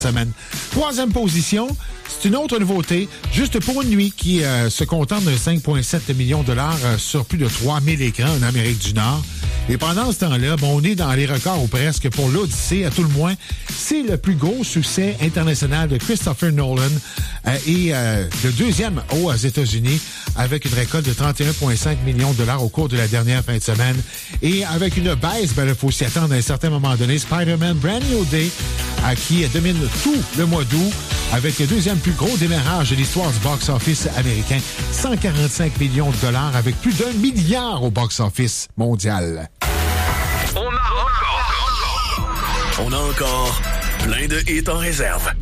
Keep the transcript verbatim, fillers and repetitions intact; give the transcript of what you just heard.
semaine. Troisième position, c'est une autre nouveauté, Juste pour une nuit, qui euh, se contente de cinq virgule sept millions de dollars euh, sur plus de trois mille écrans en Amérique du Nord. Et pendant ce temps-là, bon, on est dans les records ou presque pour l'Odyssée, à tout le moins. C'est le plus gros succès international de Christopher Nolan euh, et euh, le deuxième aux États-Unis, avec une récolte de trente et un virgule cinq millions de dollars au cours de la dernière fin de semaine. Et avec une baisse, ben, il faut s'y attendre à un certain moment donné. Spider-Man Brand New Day, euh, qui domine tout le mois d'août, avec le deuxième plus gros démarrage de l'histoire du box-office américain. cent quarante-cinq millions de dollars, avec plus d'un milliard au box-office mondial. On a encore... On a encore plein de hits en réserve.